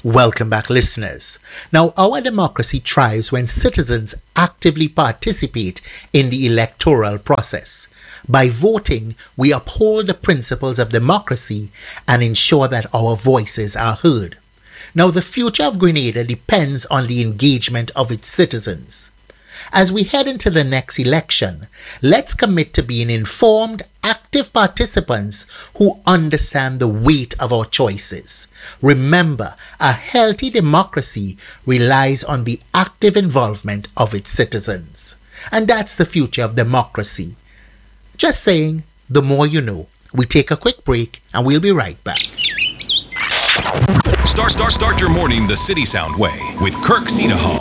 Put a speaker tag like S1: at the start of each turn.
S1: Welcome back, listeners. Now, our democracy thrives when citizens actively participate in the electoral process. By voting, we uphold the principles of democracy and ensure that our voices are heard. Now, the future of Grenada depends on the engagement of its citizens. As we head into the next election, let's commit to being informed, active participants who understand the weight of our choices. Remember, a healthy democracy relies on the active involvement of its citizens. And that's the future of democracy. Just saying, the more you know. We take a quick break and we'll be right back.
S2: Start your morning the City Sound way with Kirk Cedahall.